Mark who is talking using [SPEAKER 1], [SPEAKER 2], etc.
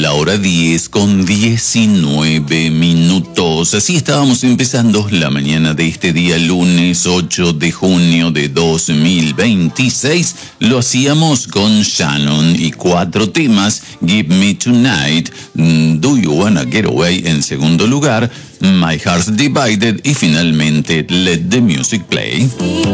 [SPEAKER 1] la hora 10:19. Así estábamos empezando la mañana de este día, lunes 8 de junio de 2026. Lo hacíamos con Shannon y 4 temas: Give Me Tonight, Do You Wanna Get Away en segundo lugar, My Heart's Divided y finalmente Let the Music Play.